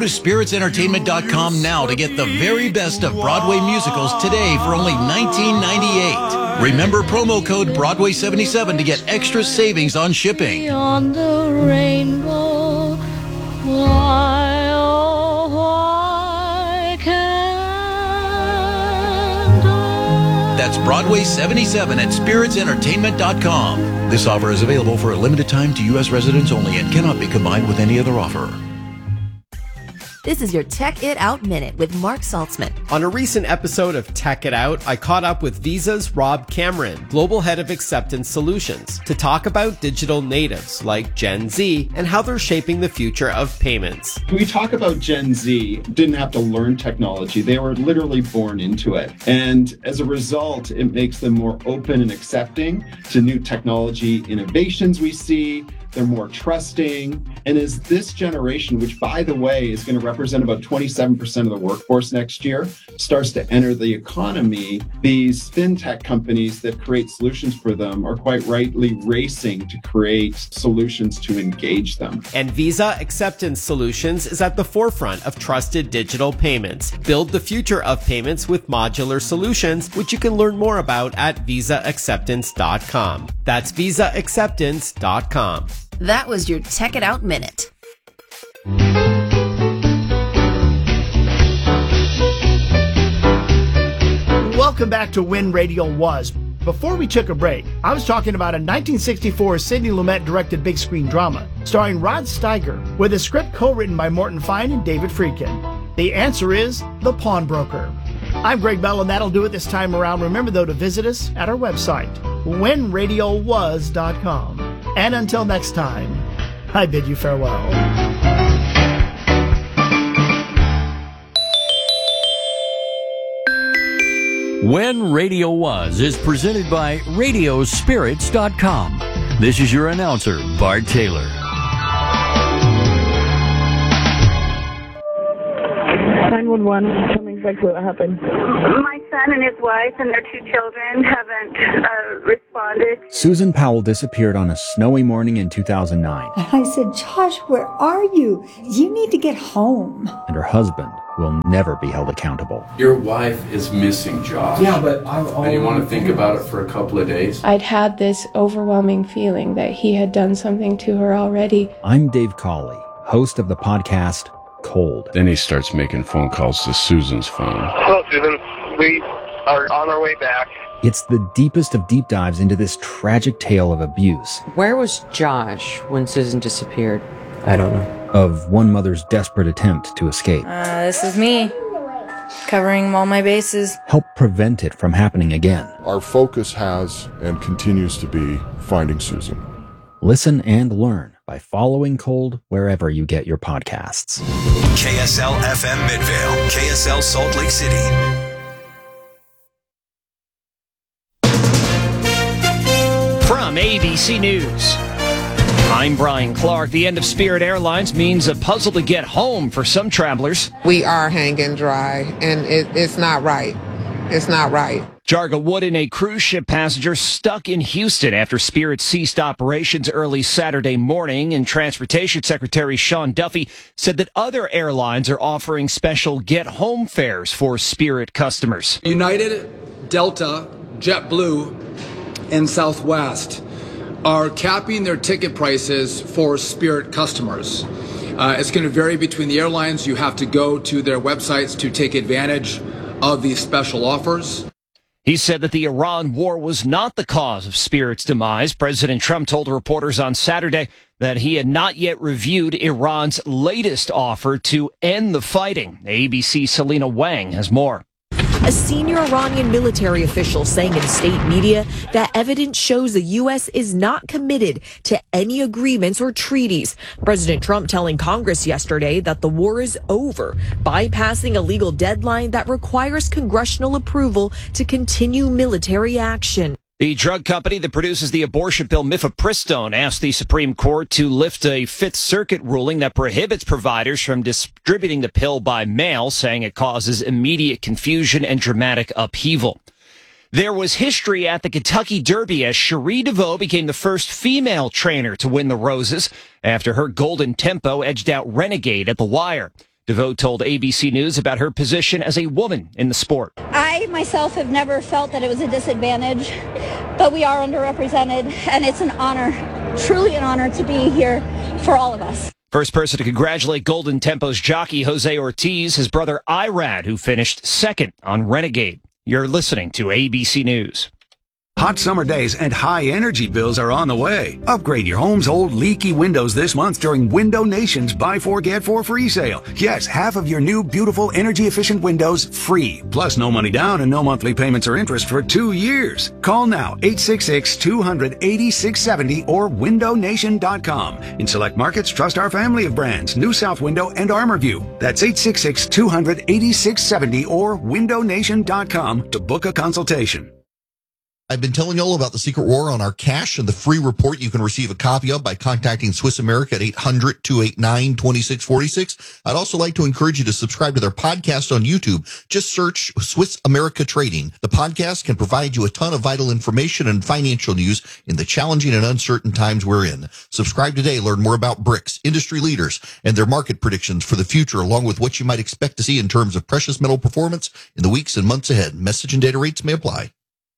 Spirit'sEntertainment.com now to get the very best of Broadway musicals today for only $19.98. Remember promo code Broadway77 to get extra savings on shipping. Beyond the rainbow, why, oh, why can't I? That's Broadway77 at Spirit'sEntertainment.com. This offer is available for a limited time to U.S. residents only and cannot be combined with any other offer. This is your Tech It Out Minute with Mark Saltzman. On a recent episode of Tech It Out, I caught up with Visa's Rob Cameron, Global Head of Acceptance Solutions, to talk about digital natives like Gen Z and how they're shaping the future of payments. We talk about Gen Z, didn't have to learn technology. They were literally born into it. And as a result, it makes them more open and accepting to new technology innovations we see. They're more trusting. And as this generation, which by the way is going to represent about 27% of the workforce next year, starts to enter the economy, these fintech companies that create solutions for them are quite rightly racing to create solutions to engage them. And Visa Acceptance Solutions is at the forefront of trusted digital payments. Build the future of payments with modular solutions, which you can learn more about at visaacceptance.com. That's visaacceptance.com. That was your Tech It Out Minute. Welcome back to When Radio Was. Before we took a break, I was talking about a 1964 Sidney Lumet directed big screen drama starring Rod Steiger with a script co-written by Morton Fine and David Friedkin. The answer is The Pawnbroker. I'm Greg Bell, and that'll do it this time around. Remember, though, to visit us at our website, whenradiowas.com. And until next time, I bid you farewell. When Radio Was is presented by Radiospirits.com. This is your announcer, Bart Taylor. 911, tell me exactly what happened. My son and his wife and their 2 children haven't responded. Susan Powell disappeared on a snowy morning in 2009. I said, Josh, where are you? You need to get home. And her husband will never be held accountable. Your wife is missing, Josh. Yeah, but and you want to think about it for a couple of days? I'd had this overwhelming feeling that he had done something to her already. I'm Dave Cawley, host of the podcast Cold. Then he starts making phone calls to Susan's phone. Hello, Susan. We are on our way back. It's the deepest of deep dives into this tragic tale of abuse. Where was Josh when Susan disappeared? I don't know. Of one mother's desperate attempt to escape. This is me, covering all my bases. Help prevent it from happening again. Our focus has and continues to be finding Susan. Listen and learn by following Cold wherever you get your podcasts. KSL FM Midvale, KSL Salt Lake City. From ABC News, I'm Brian Clark. The end of Spirit Airlines means a puzzle to get home for some travelers. We are hanging dry, and it's not right. It's not right. Jarga Wooden, a cruise ship passenger stuck in Houston after Spirit ceased operations early Saturday morning, and Transportation Secretary Sean Duffy said that other airlines are offering special get-home fares for Spirit customers. United, Delta, JetBlue, and Southwest are capping their ticket prices for Spirit customers. It's going to vary between the airlines. You have to go to their websites to take advantage of these special offers. He said that the Iran war was not the cause of Spirit's demise. President Trump told reporters on Saturday that he had not yet reviewed Iran's latest offer to end the fighting. ABC's Selena Wang has more. A senior Iranian military official saying in state media that evidence shows the U.S. is not committed to any agreements or treaties. President Trump telling Congress yesterday that the war is over, bypassing a legal deadline that requires congressional approval to continue military action. The drug company that produces the abortion pill mifepristone asked the Supreme Court to lift a Fifth Circuit ruling that prohibits providers from distributing the pill by mail, saying it causes immediate confusion and dramatic upheaval. There was history at the Kentucky Derby as Cherie DeVoe became the first female trainer to win the Roses after her golden tempo edged out Renegade at the wire. DeVoe told ABC News about her position as a woman in the sport. I myself have never felt that it was a disadvantage, but we are underrepresented, and it's an honor, truly an honor to be here for all of us. First person to congratulate Golden Tempo's jockey Jose Ortiz, his brother Irad, who finished second on Renegade. You're listening to ABC News. Hot summer days and high energy bills are on the way. Upgrade your home's old leaky windows this month during Window Nation's Buy 4 Get 4 free sale. Yes, half of your new beautiful energy efficient windows free. Plus no money down and no monthly payments or interest for 2 years. Call now 866-200-8670 or windownation.com. In select markets, trust our family of brands, New South Window and ArmorView. That's 866-200-8670 or windownation.com to book a consultation. I've been telling you all about the secret war on our cash and the free report you can receive a copy of by contacting Swiss America at 800-289-2646. I'd also like to encourage you to subscribe to their podcast on YouTube. Just search Swiss America Trading. The podcast can provide you a ton of vital information and financial news in the challenging and uncertain times we're in. Subscribe today. Learn more about BRICS, industry leaders, and their market predictions for the future, along with what you might expect to see in terms of precious metal performance in the weeks and months ahead. Message and data rates may apply.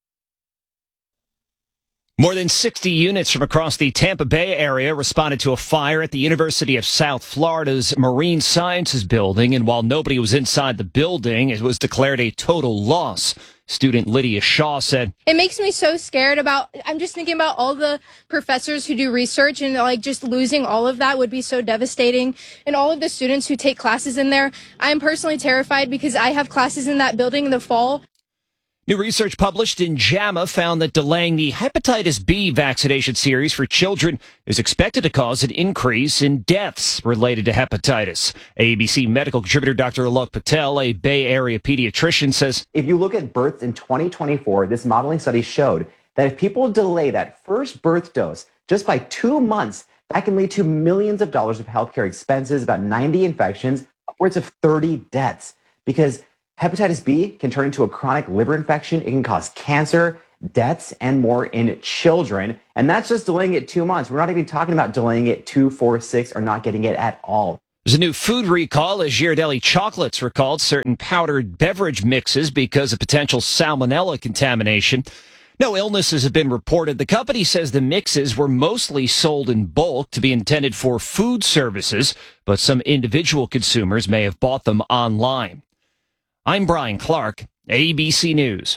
More than 60 units from across the Tampa Bay area responded to a fire at the University of South Florida's Marine Sciences building, and while nobody was inside the building, it was declared a total loss. Student Lydia Shaw said, "It makes me so scared I'm just thinking about all the professors who do research, and just losing all of that would be so devastating. And all of the students who take classes in there. I'm personally terrified because I have classes in that building in the fall." New research published in JAMA found that delaying the hepatitis B vaccination series for children is expected to cause an increase in deaths related to hepatitis. ABC medical contributor Dr. Alok Patel, a Bay Area pediatrician, says, if you look at births in 2024, this modeling study showed that if people delay that first birth dose just by 2 months, that can lead to millions of dollars of healthcare expenses, about 90 infections, upwards of 30 deaths. Because hepatitis B can turn into a chronic liver infection. It can cause cancer, deaths, and more in children. And that's just delaying it 2 months. We're not even talking about delaying it 2, 4, 6, or not getting it at all. There's a new food recall as Ghirardelli Chocolates recalled certain powdered beverage mixes because of potential salmonella contamination. No illnesses have been reported. The company says the mixes were mostly sold in bulk to be intended for food services, but some individual consumers may have bought them online. I'm Brian Clark, ABC News.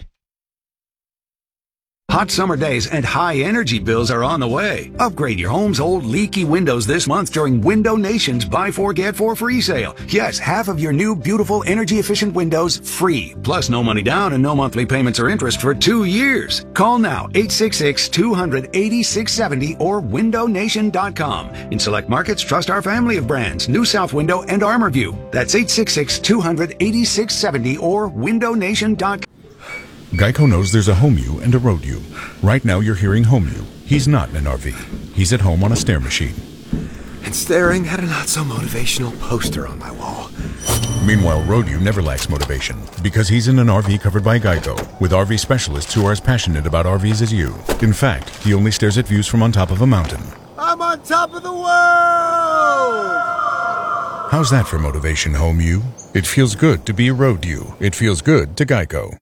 Hot summer days and high energy bills are on the way. Upgrade your home's old leaky windows this month during Window Nation's Buy 4 Get 4 free sale. Yes, half of your new beautiful energy efficient windows free. Plus no money down and no monthly payments or interest for 2 years. Call now 866-200-8670 or windownation.com. In select markets, trust our family of brands, New South Window and ArmorView. That's 866-200-8670 or windownation.com. Geico knows there's a home you and a road you. Right now you're hearing home you. He's not in an RV. He's at home on a stair machine. And staring at a not-so-motivational poster on my wall. Meanwhile, road you never lacks motivation because he's in an RV covered by Geico with RV specialists who are as passionate about RVs as you. In fact, he only stares at views from on top of a mountain. I'm on top of the world! How's that for motivation, home you? It feels good to be a road you. It feels good to Geico.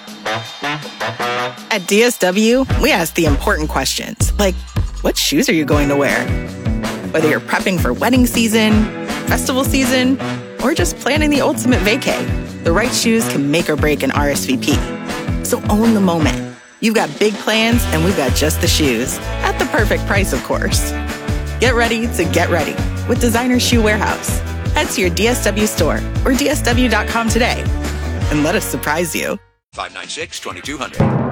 At DSW, we ask the important questions, like, what shoes are you going to wear? Whether you're prepping for wedding season, festival season, or just planning the ultimate vacay, the right shoes can make or break an RSVP. So own the moment. You've got big plans, and we've got just the shoes. At the perfect price, of course. Get ready to get ready with Designer Shoe Warehouse. Head to your DSW store or DSW.com today and let us surprise you. 596-2200.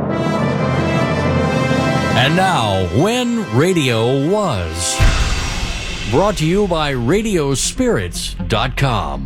And now, When Radio Was. Brought to you by Radiospirits.com.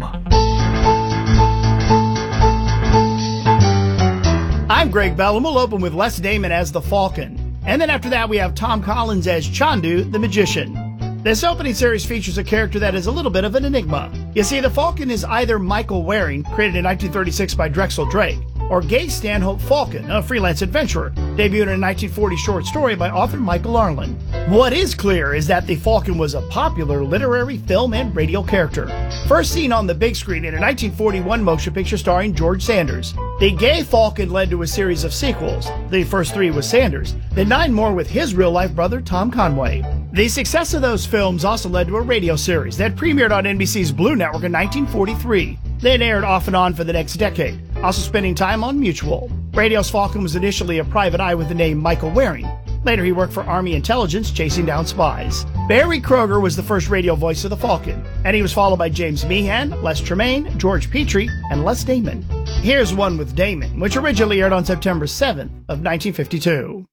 I'm Greg Bell, and we'll open with Les Damon as the Falcon. And then after that, we have Tom Collins as Chandu, the Magician. This opening series features a character that is a little bit of an enigma. You see, the Falcon is either Michael Waring, created in 1936 by Drexel Drake, or Gay Stanhope Falcon, a freelance adventurer, debuted in a 1940 short story by author Michael Arlen. What is clear is that the Falcon was a popular literary, film, and radio character. First seen on the big screen in a 1941 motion picture starring George Sanders. The Gay Falcon led to a series of sequels. The first 3 with Sanders, then 9 more with his real-life brother Tom Conway. The success of those films also led to a radio series that premiered on NBC's Blue Network in 1943. Then aired off and on for the next decade, also spending time on Mutual. Radio's Falcon was initially a private eye with the name Michael Waring. Later, he worked for Army intelligence, chasing down spies. Barry Kroger was the first radio voice of the Falcon, and he was followed by James Meehan, Les Tremaine, George Petrie, and Les Damon. Here's one with Damon, which originally aired on September 7th of 1952.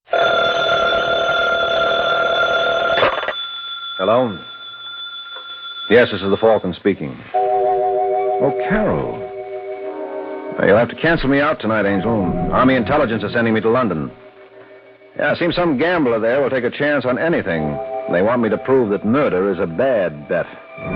Hello? Yes, this is the Falcon speaking. Oh, Carol. You'll have to cancel me out tonight, Angel. Army intelligence is sending me to London. Yeah, it seems some gambler there will take a chance on anything. They want me to prove that murder is a bad bet.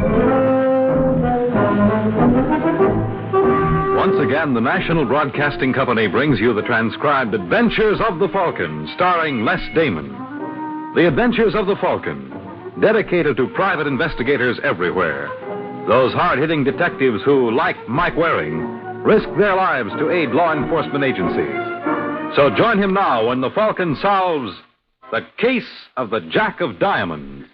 Once again, the National Broadcasting Company brings you the transcribed Adventures of the Falcon, starring Les Damon. The Adventures of the Falcon, dedicated to private investigators everywhere. Those hard-hitting detectives who, like Mike Waring, risk their lives to aid law enforcement agencies. So join him now when the Falcon solves the case of the Jack of Diamonds.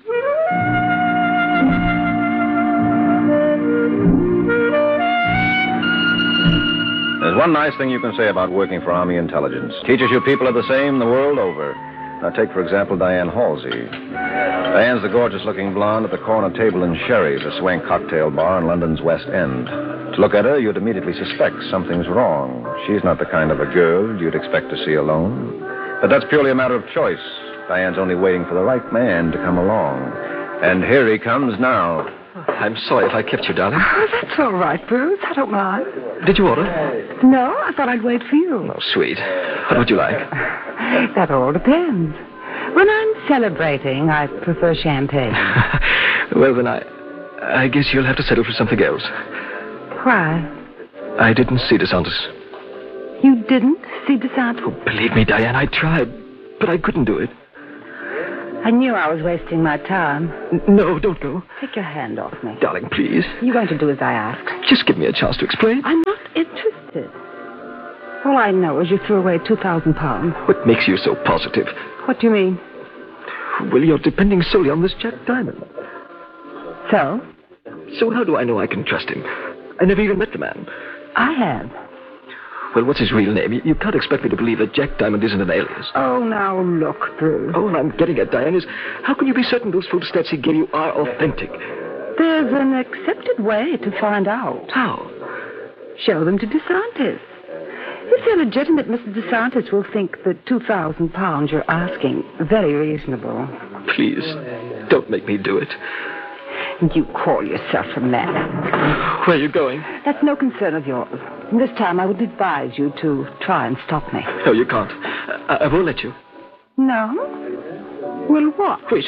There's one nice thing you can say about working for Army intelligence. Teaches you people are the same the world over. Now take, for example, Diane Halsey. Diane's the gorgeous-looking blonde at the corner table in Sherry's, a swank cocktail bar in London's West End. To look at her, you'd immediately suspect something's wrong. She's not the kind of a girl you'd expect to see alone. But that's purely a matter of choice. Diane's only waiting for the right man to come along. And here he comes now. I'm sorry if I kept you, darling. Oh, that's all right, Bruce. I don't mind. Did you order? No, I thought I'd wait for you. Oh, sweet. What would you like? That all depends. When I'm celebrating, I prefer champagne. Well, then I guess you'll have to settle for something else. Why? I didn't see DeSantis. You didn't see DeSantis? Oh, believe me, Diane, I tried, but I couldn't do it. I knew I was wasting my time. No, don't go. Take your hand off me. Darling, please. You're going to do as I ask. Just give me a chance to explain. I'm not interested. All I know is you threw away £2,000. What makes you so positive? What do you mean? Well, you're depending solely on this Jack Diamond. So? So how do I know I can trust him? I never even met the man. I have. Well, what's his real name? You can't expect me to believe that Jack Diamond isn't an alias. Oh, now look, Bruce. All I'm getting at, Diane, is how can you be certain those photostats he gave you are authentic? There's an accepted way to find out. How? Show them to DeSantis. If they're legitimate, Mr. DeSantis will think the £2,000 you're asking very reasonable. Please, don't make me do it. You call yourself a man. Where are you going? That's no concern of yours. This time I would advise you to try and stop me. No, you can't. I won't let you. No? Well, what? Wait,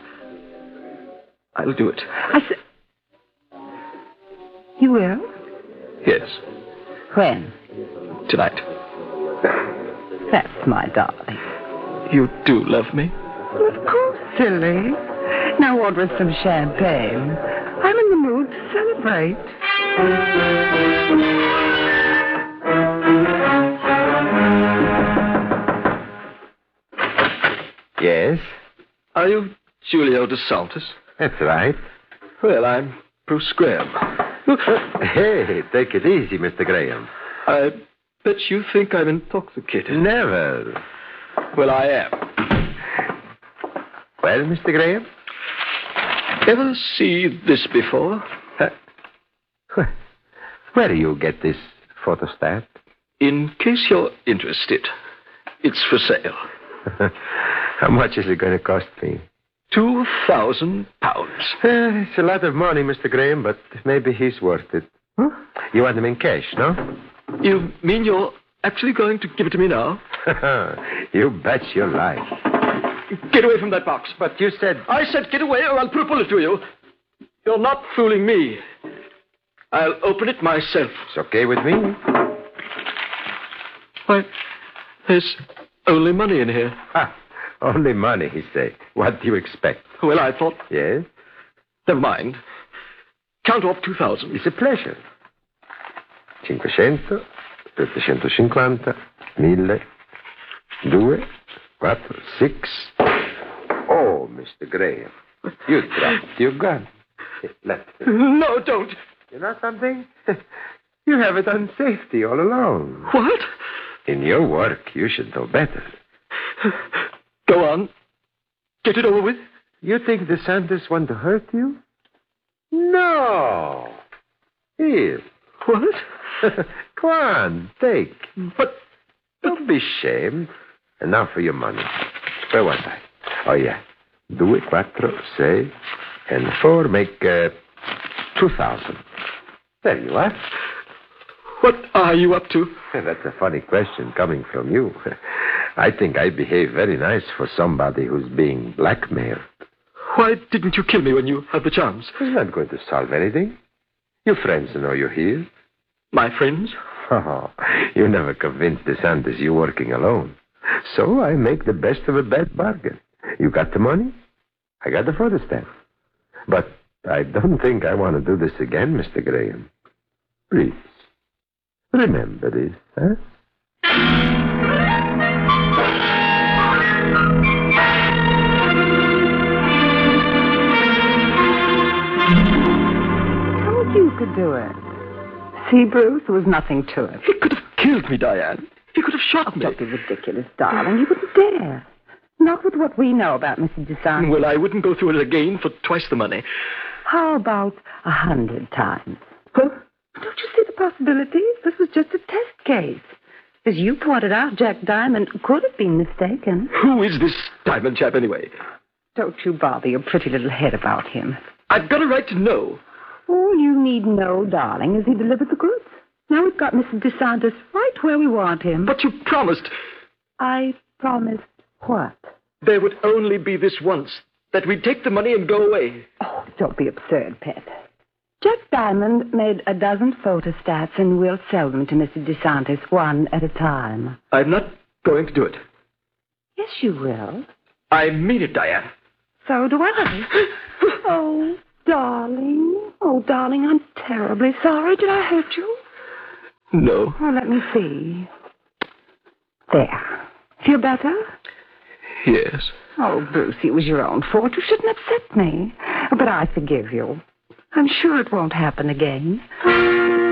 I'll do it. You will? Yes. When? Tonight. That's my darling. You do love me? Well, of course, silly. Now order us some champagne. I'm in the mood to celebrate. Yes? Are you Julio DeSantis? That's right. Well, I'm Bruce Graham. Hey, take it easy, Mr. Graham. I bet you think I'm intoxicated. Never. Well, I am. Well, Mr. Graham? Ever see this before? Where do you get this photostat? In case you're interested, it's for sale. How much is it going to cost me? £2,000. It's a lot of money, Mr. Graham, but maybe he's worth it. Huh? You want them in cash, no? You mean you're actually going to give it to me now? You bet your life. Get away from that box. But you said... I said get away or I'll put a bullet through you. You're not fooling me. I'll open it myself. It's okay with me. Why, there's only money in here. Ah, only money, he say. What do you expect? Well, I thought... Yes? Never mind. Count off 2,000. It's a pleasure. 500, 750, 1000, 2, 4, 6. Oh, Mr. Graham, you dropped your gun. Let me. No, don't. You know something? You have it on safety all along. What? In your work, you should know better. Go on. Get it over with. You think the Santas want to hurt you? No. Here. What? Go on, take. But don't be ashamed. And now for your money. Where was I? Oh, yeah. 2, 4, 6, and 4 make 2,000. There you are. What are you up to? That's a funny question coming from you. I think I behave very nice for somebody who's being blackmailed. Why didn't you kill me when you had the chance? It's not going to solve anything. Your friends know you're here. My friends? Oh, you never convinced the Santas you're working alone. So I make the best of a bad bargain. You got the money? I got the photostat. But I don't think I want to do this again, Mr. Graham. Please, remember this, huh? Told you could do it. See, Bruce, there was nothing to it. He could have killed me, Diane. He could have shot me. Don't be ridiculous, darling. You wouldn't dare. Not with what we know about Mr. DeSantis. Well, I wouldn't go through it again for twice the money. How about 100 times? Huh? Don't you see the possibilities? This was just a test case. As you pointed out, Jack Diamond could have been mistaken. Who is this Diamond chap, anyway? Don't you bother your pretty little head about him. I've got a right to know. All you need know, darling, is he delivered the goods. Now we've got Mr. DeSantis right where we want him. But you promised. I promised what? There would only be this once. That we'd take the money and go away. Oh, don't be absurd, Pet. Jack Diamond made a dozen photostats and we'll sell them to Mr. DeSantis one at a time. I'm not going to do it. Yes, you will. I mean it, Diane. So do I. Oh, darling. Oh, darling, I'm terribly sorry. Did I hurt you? No. Oh, let me see. There. Feel better? Yes. Oh, Bruce, it was your own fault. You shouldn't upset me. But I forgive you. I'm sure it won't happen again.